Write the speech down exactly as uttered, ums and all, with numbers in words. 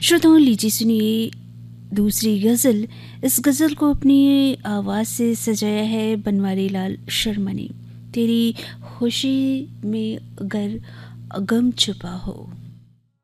श्रोताओं, लीजिए सुनिए दूसरी गज़ल। इस गज़ल को अपनी आवाज़ से सजाया है बनवारी लाल शर्मा ने। तेरी खुशी में अगर गम छुपा हो।